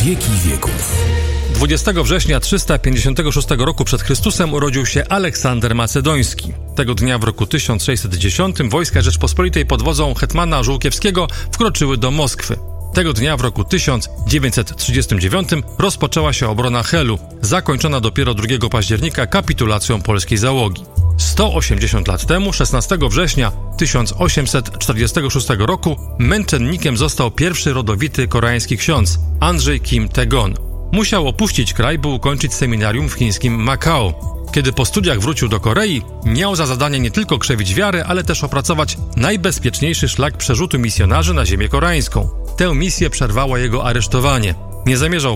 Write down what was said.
wieki wieków. 20 września 356 roku przed Chrystusem urodził się Aleksander Macedoński. Tego dnia w roku 1610 wojska Rzeczpospolitej pod wodzą hetmana Żółkiewskiego wkroczyły do Moskwy. Tego dnia w roku 1939 rozpoczęła się obrona Helu, zakończona dopiero 2 października kapitulacją polskiej załogi. 180 lat temu, 16 września 1846 roku, męczennikiem został pierwszy rodowity koreański ksiądz, Andrzej Kim Tae-gon. Musiał opuścić kraj, by ukończyć seminarium w chińskim Makao. Kiedy po studiach wrócił do Korei, miał za zadanie nie tylko krzewić wiarę, ale też opracować najbezpieczniejszy szlak przerzutu misjonarzy na ziemię koreańską. Tę misję przerwało jego aresztowanie. Nie zamierzał